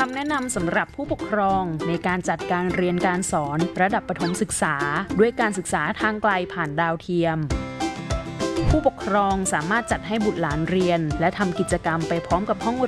ำแนะนำสำหรับผู้ปกครองในการจัดการเรียนการสอนระดับประถมศึกษาด้วยการศึกษาทางไกลผ่านดาวเทียมผู้ปกครองสามารถจัดให้บุตรหลานเรียนและทำกิจกรรมไปพร้อมกับห้อง